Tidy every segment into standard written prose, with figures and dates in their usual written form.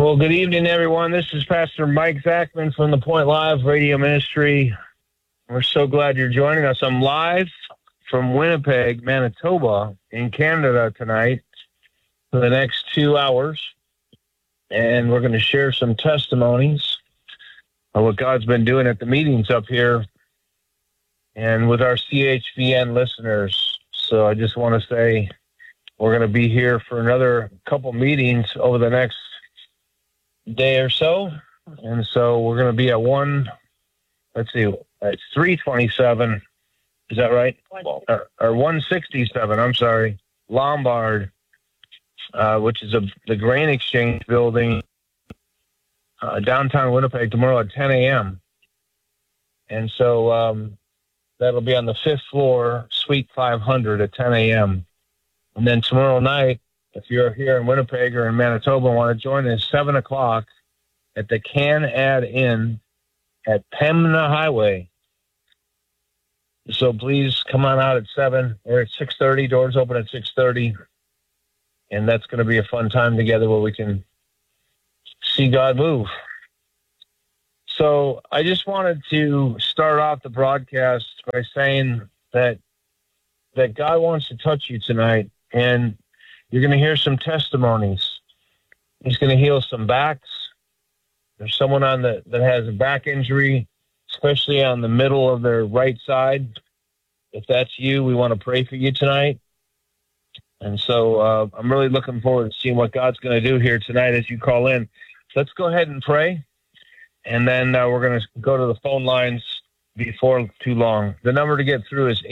Well, good evening, everyone. This is Pastor Mike Zachman from the Point Live Radio Ministry. We're so glad you're joining us. I'm live from Winnipeg, Manitoba, in Canada tonight for the next 2 hours, and we're going to share some testimonies of what God's been doing at the meetings up here and with our CHVN listeners. So I just want to say we're going to be here for another couple meetings over the next day or so. And so we're going to be at at 327. Is that right? Or 167, I'm sorry. Lombard, which is the Grain Exchange building, downtown Winnipeg, tomorrow at 10 a.m. And so that'll be on the 5th floor, Suite 500 at 10 a.m. And then tomorrow night, if you're here in Winnipeg or in Manitoba and want to join us, 7 o'clock at the Can-Ad Inn at Pembina Highway. So please come on out at 7 or at 6:30. Doors open at 6:30. And that's going to be a fun time together where we can see God move. So I just wanted to start off the broadcast by saying that God wants to touch you tonight, and you're going to hear some testimonies. He's going to heal some backs. There's someone that has a back injury, especially on the middle of their right side. If that's you, we want to pray for you tonight. And so I'm really looking forward to seeing what God's going to do here tonight as you call in. Let's go ahead and pray, and then we're going to go to the phone lines before too long. The number to get through is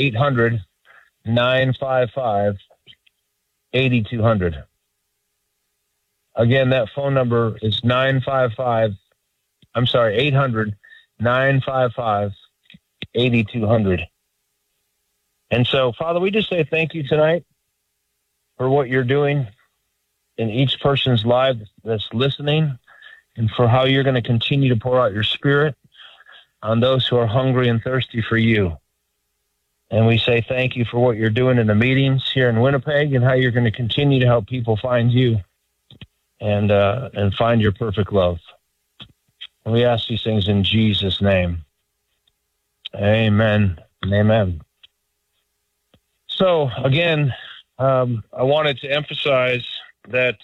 800-955-8200. Again, that phone number is 800-955-8200. And so, Father, we just say thank you tonight for what you're doing in each person's life that's listening, and for how you're going to continue to pour out your Spirit on those who are hungry and thirsty for you. And we say thank you for what you're doing in the meetings here in Winnipeg, and how you're going to continue to help people find you and find your perfect love. And we ask these things in Jesus' name. Amen and amen. So, again, I wanted to emphasize that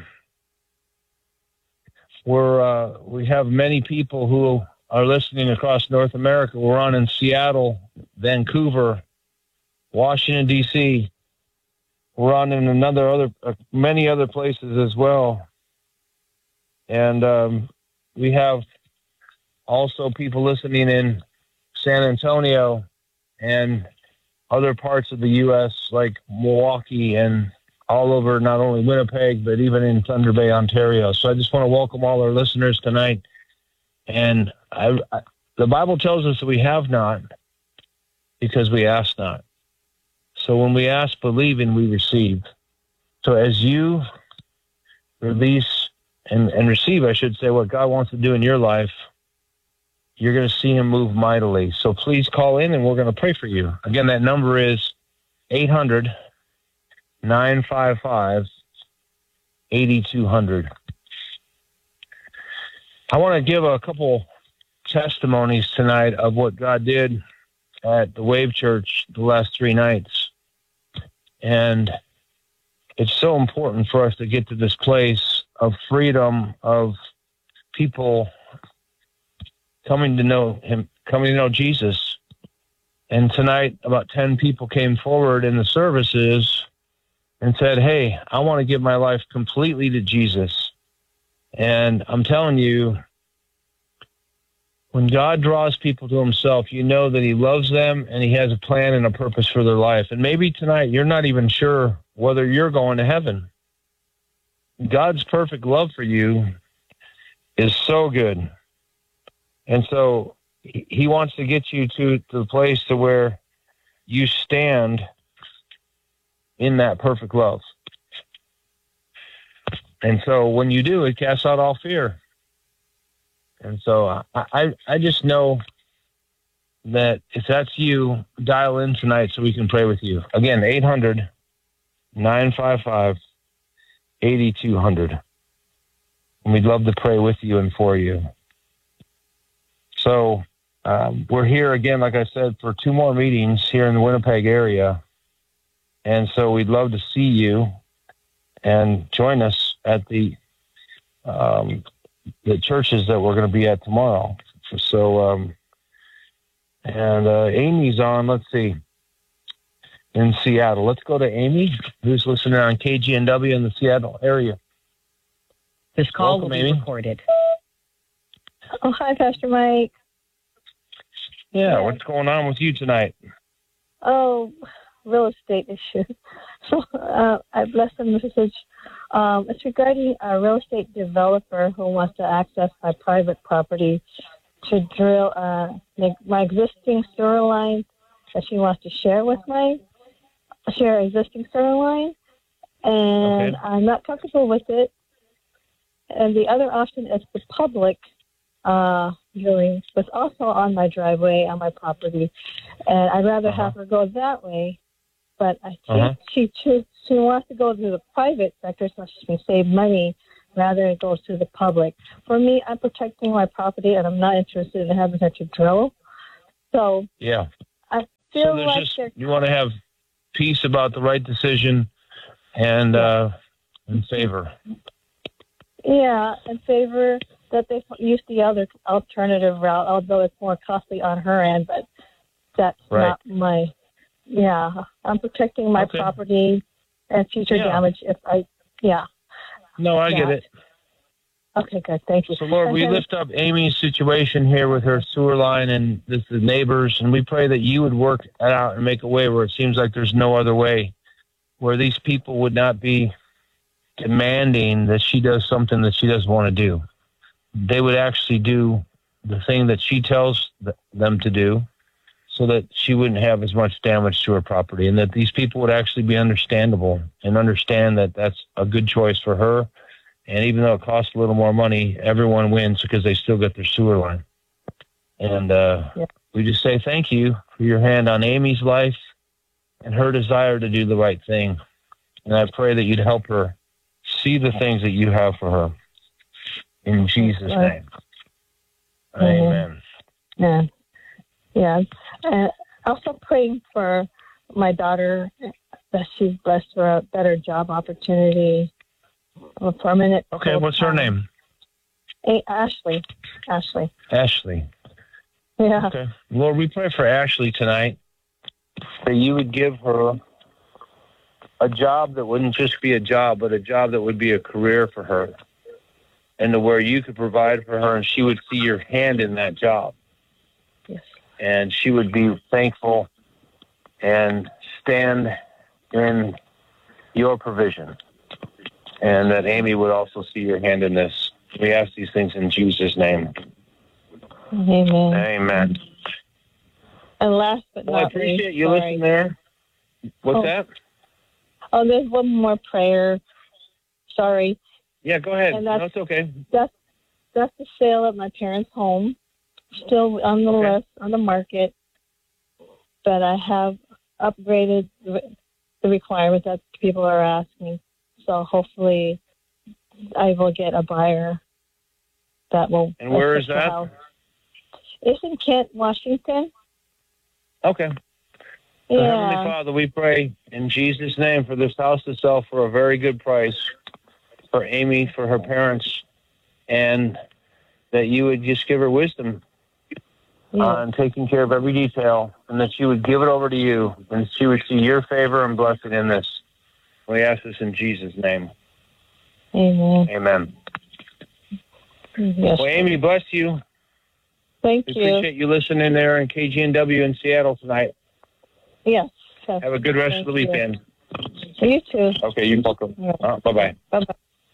we have many people who are listening across North America. We're on in Seattle, Vancouver, Washington, D.C. We're on in many other places as well. And we have also people listening in San Antonio and other parts of the U.S. like Milwaukee and all over, not only Winnipeg, but even in Thunder Bay, Ontario. So I just want to welcome all our listeners tonight. And the Bible tells us that we have not because we ask not. So when we ask, believing, we receive. So as you release and receive, I should say, what God wants to do in your life, you're going to see him move mightily. So please call in, and we're going to pray for you. Again, that number is 800-955-8200. I want to give a couple testimonies tonight of what God did at the Wave Church the last 3 nights. And it's so important for us to get to this place of freedom, of people coming to know him, coming to know Jesus. And tonight, about 10 people came forward in the services and said, hey, I want to give my life completely to Jesus. And I'm telling you, when God draws people to himself, you know that he loves them and he has a plan and a purpose for their life. And maybe tonight you're not even sure whether you're going to heaven. God's perfect love for you is so good. And so he wants to get you to the place to where you stand in that perfect love. And so when you do, it casts out all fear. And so I just know that if that's you, dial in tonight so we can pray with you. Again, 800-955-8200. and we'd love to pray with you and for you. So we're here again, like I said, for 2 more meetings here in the Winnipeg area. And so we'd love to see you and join us at the churches that we're going to be at tomorrow. So, Amy's on, let's see, in Seattle. Let's go to Amy, who's listening on KGNW in the Seattle area. This call Welcome, will be Amy. recorded. Oh, hi, Pastor Mike. Yeah, what's going on with you tonight? Oh, real estate issue. So I blessed the message. It's regarding a real estate developer who wants to access my private property to drill my existing sewer line that she wants to share existing sewer line. And Okay. I'm not comfortable with it. And the other option is the public drilling was also on my driveway, on my property. And I'd rather have her go that way. But I think she wants to go to the private sector so she can save money rather than go to the public. For me, I'm protecting my property, and I'm not interested in having her to drill. So Yeah. I feel So like you want to have peace about the right decision and in favor. Yeah, in favor that they use the other alternative route, although it's more costly on her end, but that's not my... Yeah, I'm protecting my property and future damage if I... Yeah. No, I get it. Okay, good. Thank you. So, Lord, we lift up Amy's situation here with her sewer line and the neighbors, and we pray that you would work it out and make a way where it seems like there's no other way, where these people would not be demanding that she does something that she doesn't want to do. They would actually do the thing that she tells them to do so that she wouldn't have as much damage to her property, and that these people would actually be understandable and understand that that's a good choice for her. And even though it costs a little more money, everyone wins because they still get their sewer line. And we just say thank you for your hand on Amy's life and her desire to do the right thing. And I pray that you'd help her see the things that you have for her. In Jesus' name. Amen. Yeah. Yeah. Also praying for my daughter that she's blessed for a better job opportunity. A permanent. Okay, what's her name? Ashley. Ashley. Yeah. Okay. Lord, we pray for Ashley tonight that you would give her a job that wouldn't just be a job, but a job that would be a career for her, and to where you could provide for her and she would see your hand in that job. Yes. And she would be thankful and stand in your provision. And that Amy would also see your hand in this. We ask these things in Jesus' name. Amen. Amen. And last but not least, I appreciate you listening there. What's that? Oh, there's one more prayer. Sorry. Yeah, go ahead. And No, it's okay. That's the sale of my parents' home. Still on the list, on the market. But I have upgraded the requirements that people are asking. So hopefully I will get a buyer that will... And where is that? House. It's in Kent, Washington. Okay. Yeah. So Heavenly Father, we pray in Jesus' name for this house to sell for a very good price for Amy, for her parents, and that you would just give her wisdom on taking care of every detail, and that she would give it over to you, and she would see your favor and blessing in this. We ask this in Jesus' name. Amen. Amen. Yes. Well, Amy, bless you. Thank we you. Appreciate you listening there in KGNW in Seattle tonight. Yes. Have a good rest of the weekend. You too. Okay, you're welcome. Bye-bye. Bye-bye.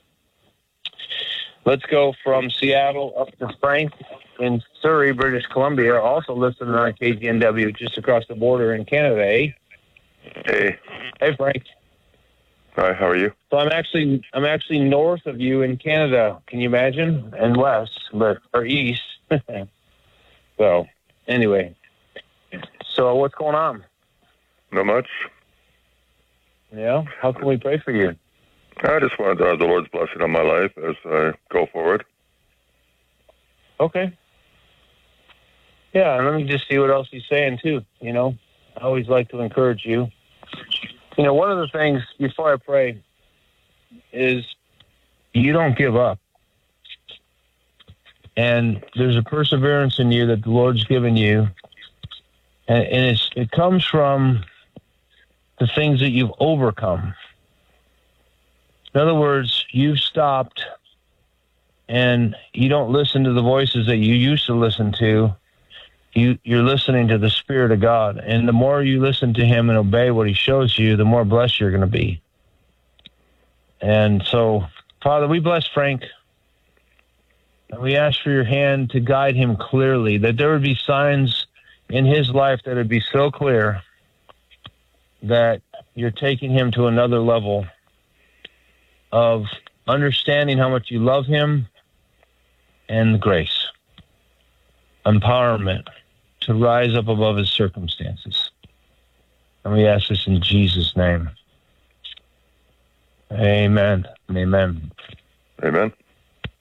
Let's go from Seattle up to Frank in Surrey, British Columbia, also listening on KGNW just across the border in Canada, eh? Hey. Hey, Frank. Hi, how are you? So I'm actually north of you in Canada. Can you imagine? And west, or east. So, anyway. So what's going on? Not much. Yeah? How can we pray for you? I just wanted the Lord's blessing on my life as I go forward. Okay. Yeah, and let me just see what else he's saying, too. You know, I always like to encourage you. You know, one of the things, before I pray, is you don't give up. And there's a perseverance in you that the Lord's given you. And it comes from the things that you've overcome. In other words, you've stopped and you don't listen to the voices that you used to listen to. You're listening to the Spirit of God. And the more you listen to him and obey what he shows you, the more blessed you're going to be. And so, Father, we bless Frank. And we ask for your hand to guide him clearly, that there would be signs in his life that would be so clear that you're taking him to another level of understanding how much you love him and grace, empowerment to rise up above his circumstances. And we ask this in Jesus' name. Amen. Amen. Amen.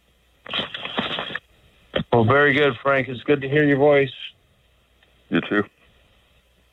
Well, very good, Frank. It's good to hear your voice. You too.